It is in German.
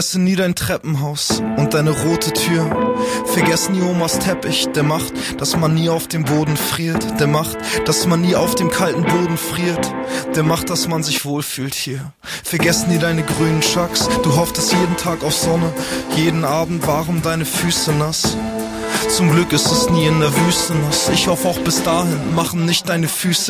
Vergesse nie dein Treppenhaus und deine rote Tür. Vergess nie Omas Teppich, der macht, dass man nie auf dem Boden friert. Der macht, dass man nie auf dem kalten Boden friert. Der macht, dass man sich wohlfühlt hier. Vergess nie deine grünen Chucks, du hofftest jeden Tag auf Sonne. Jeden Abend waren deine Füße nass. Zum Glück ist es nie in der Wüste nass. Ich hoffe auch bis dahin machen nicht deine Füße